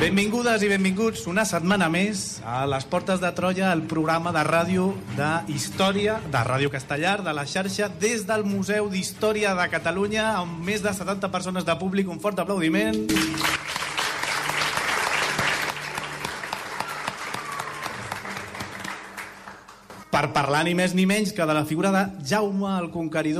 Benvingudes i benvinguts una setmana més a les Portes de Troia, el programa de ràdio d'història de Ràdio Castellar, de la xarxa, des del Museu d'Història de Catalunya, amb més de 70 persones de públic. Un fort aplaudiment. Per parlar ni més ni menys que de la figura de Jaume el Conqueridor.